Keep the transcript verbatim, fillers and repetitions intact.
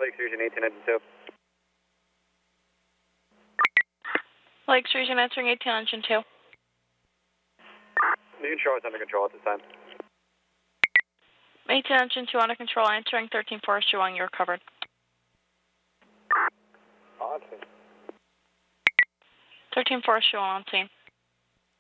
Lakes Region eighteen engine two. Lakes Region answering eighteen engine two. New control is under control at this time. eighteen engine two under control, answering thirteen Forestry One, you're covered. On scene. thirteen Forestry One on scene.